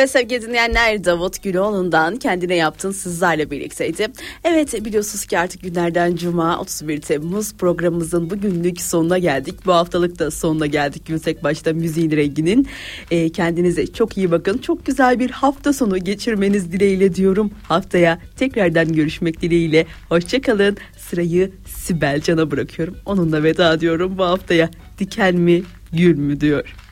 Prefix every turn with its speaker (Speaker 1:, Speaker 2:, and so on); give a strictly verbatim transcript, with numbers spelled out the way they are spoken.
Speaker 1: Evet sevgili dinleyenler, Davut Güloğlu'ndan Kendine Yaptın sizlerle birlikteydi. Evet, biliyorsunuz ki artık günlerden Cuma, otuz bir Temmuz, programımızın bugünlük sonuna geldik. Bu haftalık da sonuna geldik. Yüksek başta müziğin renginin. E, kendinize çok iyi bakın. Çok güzel bir hafta sonu geçirmeniz dileğiyle diyorum. Haftaya tekrardan görüşmek dileğiyle. Hoşçakalın. Sırayı Sibel Can'a bırakıyorum. Onunla veda diyorum bu haftaya. Diken mi, gül mü diyor.